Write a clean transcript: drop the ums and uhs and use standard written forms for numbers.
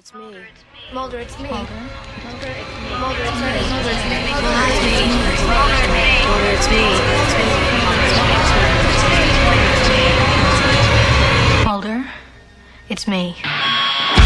it's me. Mulder, it's me. Mulder, it's me. Mulder, it's me. Mulder, it's me. Mulder, it's me. Mulder, it's me. Mulder, it's me.